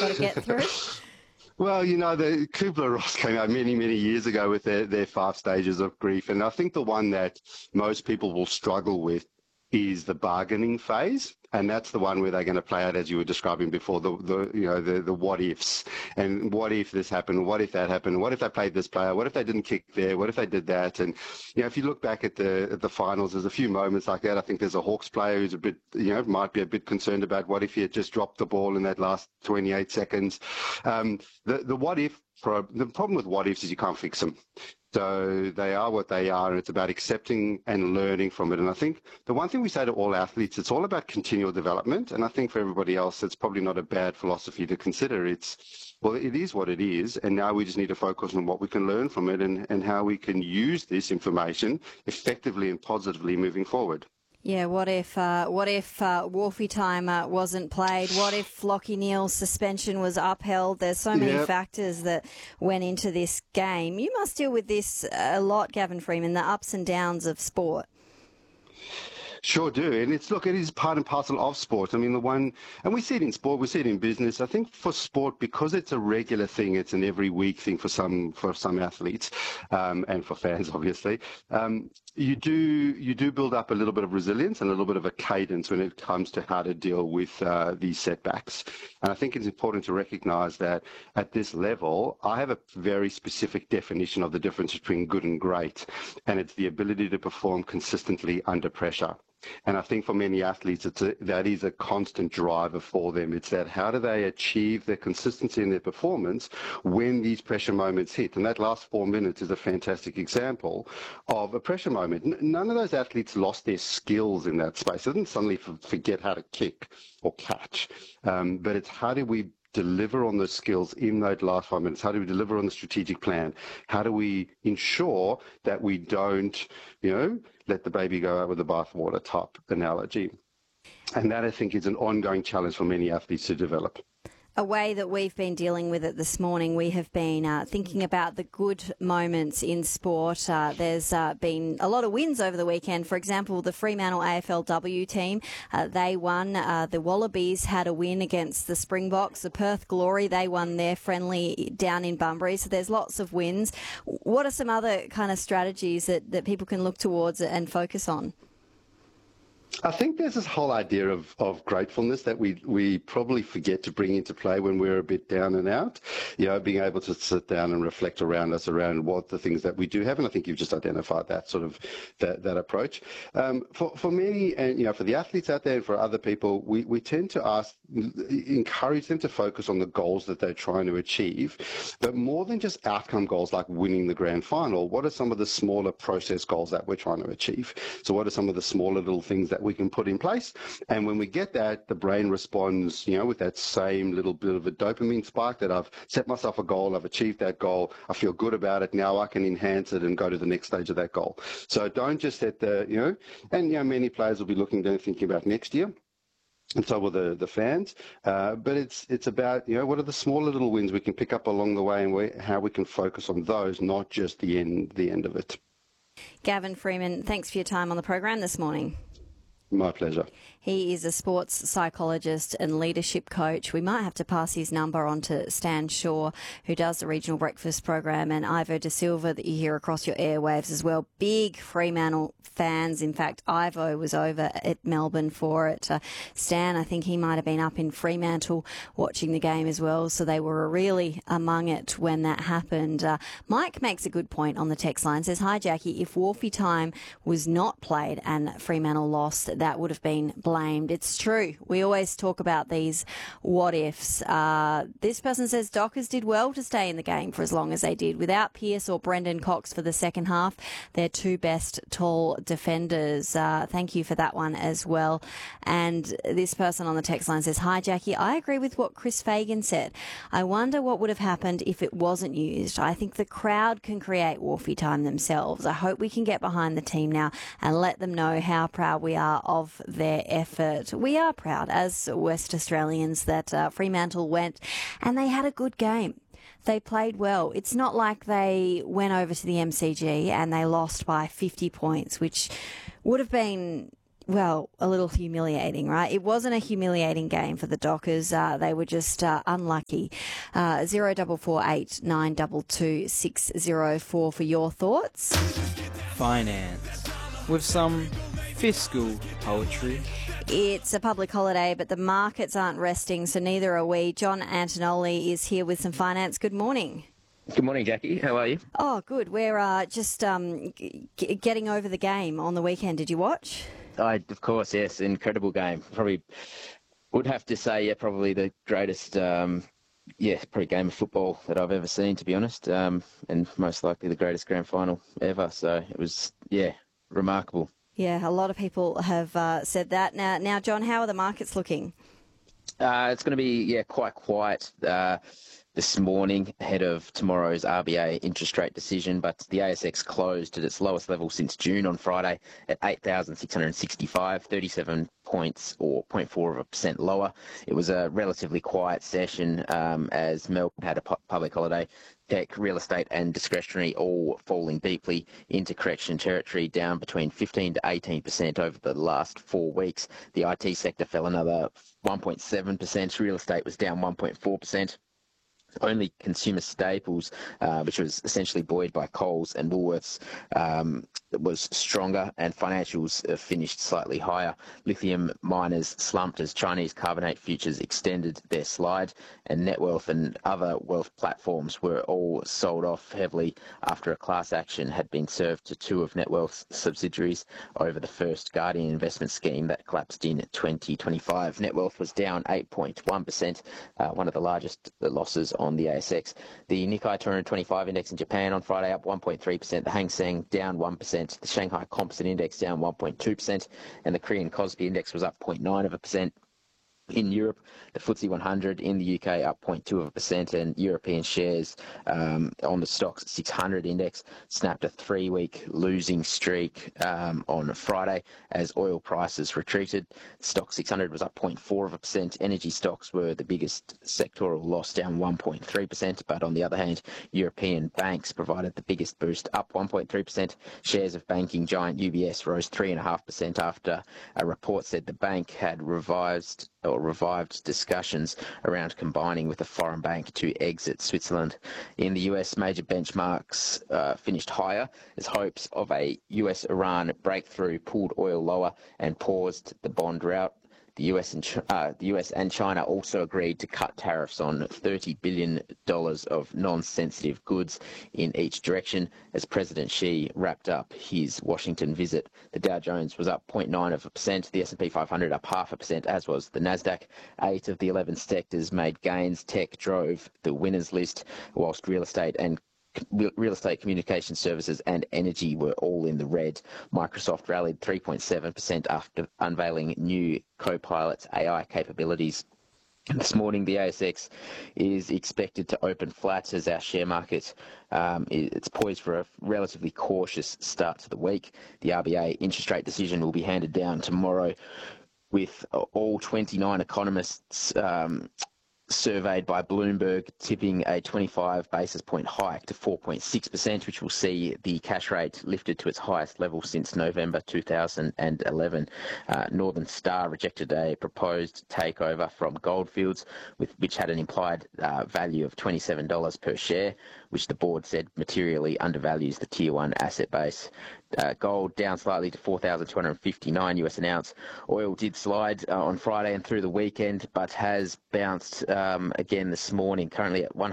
got to get through? Well, the Kubler-Ross came out many, many years ago with their 5 stages of grief. And I think the one that most people will struggle with is the bargaining phase. And that's the one where they're going to play out, as you were describing before, the what ifs. And what if this happened? What if that happened? What if they played this player? What if they didn't kick there? What if they did that? And, if you look back at the finals, there's a few moments like that. I think there's a Hawks player who's a bit, might be a bit concerned about what if he had just dropped the ball in that last 28 seconds. The problem with what ifs is you can't fix them. So they are what they are, and it's about accepting and learning from it. And I think the one thing we say to all athletes, it's all about continual development. And I think for everybody else, it's probably not a bad philosophy to consider. It is what it is. And now we just need to focus on what we can learn from it and how we can use this information effectively and positively moving forward. Yeah, what if Wolfie time wasn't played? What if Lachie Neale's suspension was upheld? There's so many factors that went into this game. You must deal with this a lot, Gavin Freeman, the ups and downs of sport. Sure do. And it is part and parcel of sport. I mean, and we see it in sport, we see it in business. I think for sport, because it's a regular thing, it's an every week thing for some athletes, and for fans, obviously. You do build up a little bit of resilience and a little bit of a cadence when it comes to how to deal with these setbacks. And I think it's important to recognize that at this level, I have a very specific definition of the difference between good and great, and it's the ability to perform consistently under pressure. And I think for many athletes, that is a constant driver for them. It's that how do they achieve their consistency in their performance when these pressure moments hit? And that last 4 minutes is a fantastic example of a pressure moment. None of those athletes lost their skills in that space. They didn't suddenly forget how to kick or catch. But it's how do we deliver on those skills in those last 5 minutes? How do we deliver on the strategic plan? How do we ensure that we don't, let the baby go out with the bathwater type analogy? And that, I think, is an ongoing challenge for many athletes to develop. A way that we've been dealing with it this morning, we have been thinking about the good moments in sport. There's been a lot of wins over the weekend. For example, the Fremantle AFLW team, they won. The Wallabies had a win against the Springboks. The Perth Glory, they won their friendly down in Bunbury. So there's lots of wins. What are some other kind of strategies that people can look towards and focus on? I think there's this whole idea of gratefulness that we probably forget to bring into play when we're a bit down and out. Being able to sit down and reflect around what the things that we do have. And I think you've just identified that sort of that approach. For many, and for the athletes out there and for other people, we tend to encourage them to focus on the goals that they're trying to achieve, but more than just outcome goals like winning the grand final. What are some of the smaller process goals that we're trying to achieve? So what are some of the smaller little things that we can put in place? And when we get that, the brain responds, with that same little bit of a dopamine spike that I've set myself a goal, I've achieved that goal, I feel good about it, now I can enhance it and go to the next stage of that goal. So don't just set many players will be thinking about next year. And so will the fans. But it's about, what are the smaller little wins we can pick up along the way and how we can focus on those, not just the end of it. Gavin Freeman, thanks for your time on the program this morning. My pleasure. He is a sports psychologist and leadership coach. We might have to pass his number on to Stan Shaw, who does the Regional Breakfast program, and Ivo Da Silva that you hear across your airwaves as well. Big Fremantle fans. In fact, Ivo was over at Melbourne for it. Stan, I think he might have been up in Fremantle watching the game as well, so they were really among it when that happened. Mike makes a good point on the text line. Says, hi, Jackie, if Wolfie time was not played and Fremantle lost, that would have been blamed. It's true. We always talk about these what ifs. This person says Dockers did well to stay in the game for as long as they did. Without Pearce or Brendan Cox for the second half, their two best tall defenders. Thank you for that one as well. And this person on the text line says, hi, Jackie, I agree with what Chris Fagan said. I wonder what would have happened if it wasn't used. I think the crowd can create Wolfie time themselves. I hope we can get behind the team now and let them know how proud we are of their effort. We are proud as West Australians that Fremantle went and they had a good game. They played well. It's not like they went over to the MCG and they lost by 50 points, which would have been well, a little humiliating, right? It wasn't a humiliating game for the Dockers. They were just unlucky. 0448 922 604 for your thoughts. Finance with some fiscal poetry. It's a public holiday, but the markets aren't resting, so neither are we. John Antonelli is here with some finance. Good morning. Good morning, Jackie. How are you? Oh, good. We're just getting over the game on the weekend. Did you watch? Of course, yes. Incredible game. Probably would have to say, probably the greatest, probably game of football that I've ever seen, to be honest, and most likely the greatest grand final ever. So it was, remarkable. Yeah, a lot of people have said that. Now, John, how are the markets looking? It's going to be, quite quiet this morning ahead of tomorrow's RBA interest rate decision, but the ASX closed at its lowest level since June on Friday at 8,665, 37 points or 0.4% lower. It was a relatively quiet session as Melbourne had a public holiday. Tech, real estate and discretionary all falling deeply into correction territory, down between 15 to 18% over the last 4 weeks. The IT sector fell another 1.7%. Real estate was down 1.4%. Only consumer staples, which was essentially buoyed by Coles and Woolworths, was stronger, and financials finished slightly higher. Lithium miners slumped as Chinese carbonate futures extended their slide, and Netwealth and other wealth platforms were all sold off heavily after a class action had been served to 2 of Netwealth's subsidiaries over the First Guardian investment scheme that collapsed in 2025. Netwealth was down 8.1%, one of the largest losses on the ASX. The Nikkei 225 index in Japan on Friday up 1.3%, the Hang Seng down 1%, the Shanghai Composite Index down 1.2%, and the Korean Kospi Index was up 0.9%. In Europe, the FTSE 100 in the UK up 0.2%, and European shares on the Stocks 600 index snapped a 3-week losing streak on Friday as oil prices retreated. Stock 600 was up 0.4%. Energy stocks were the biggest sectoral loss, down 1.3%, but on the other hand, European banks provided the biggest boost, up 1.3%. Shares of banking giant UBS rose 3.5% after a report said the bank had revived discussions around combining with a foreign bank to exit Switzerland. In the US, major benchmarks finished higher as hopes of a US-Iran breakthrough pulled oil lower and paused the bond rout. The US and China also agreed to cut tariffs on $30 billion of non-sensitive goods in each direction as President Xi wrapped up his Washington visit. The Dow Jones was up 0.9%, the S&P 500 up 0.5%, as was the Nasdaq. 8 of the 11 sectors made gains. Tech drove the winners list, whilst real estate, communication services and energy were all in the red. Microsoft rallied 3.7% after unveiling new Copilot AI capabilities. This morning, the ASX is expected to open flat as our share market it's poised for a relatively cautious start to the week. The RBA interest rate decision will be handed down tomorrow, with all 29 economists surveyed by Bloomberg tipping a 25 basis point hike to 4.6%, which will see the cash rate lifted to its highest level since November 2011. Northern Star rejected a proposed takeover from Goldfields, which had an implied value of $27 per share, which the board said materially undervalues the Tier 1 asset base. Gold down slightly to $4,259 an ounce. Oil did slide on Friday and through the weekend, but has bounced again this morning, currently at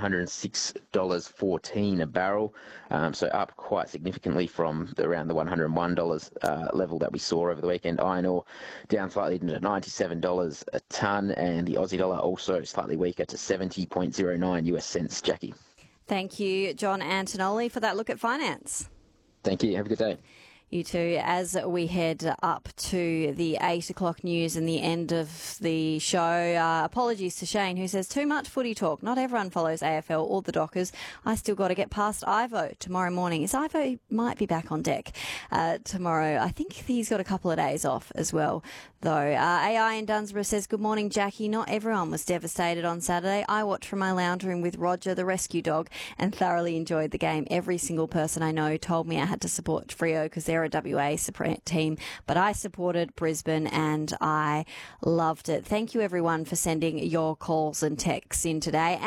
$106.14 a barrel, so up quite significantly from around the $101 level that we saw over the weekend. Iron ore down slightly to $97 a tonne, and the Aussie dollar also slightly weaker to 70.09 US cents. Jackie. Thank you, John Antonelli, for that look at finance. Thank you. Have a good day. You too. As we head up to the 8 o'clock news and the end of the show, apologies to Shane, who says, too much footy talk. Not everyone follows AFL or the Dockers. I still got to get past Ivo tomorrow morning. Ivo might be back on deck tomorrow. I think he's got a couple of days off as well, though. AI in Dunsborough says, good morning, Jackie. Not everyone was devastated on Saturday. I watched from my lounge room with Roger, the rescue dog, and thoroughly enjoyed the game. Every single person I know told me I had to support Freo because they're They're a WA team, but I supported Brisbane and I loved it. Thank you everyone for sending your calls and texts in today.